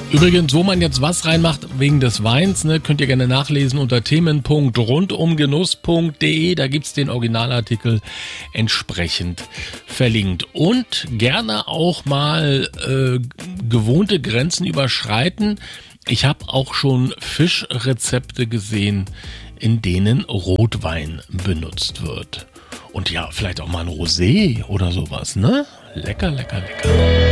Übrigens, wo man jetzt was reinmacht wegen des Weins, ne, könnt ihr gerne nachlesen unter themen.rundumgenuss.de. Da gibt's den Originalartikel entsprechend verlinkt. Und gerne auch mal gewohnte Grenzen überschreiten. Ich habe auch schon Fischrezepte gesehen, in denen Rotwein benutzt wird. Und ja, vielleicht auch mal ein Rosé oder sowas, ne? Lecker, lecker, lecker.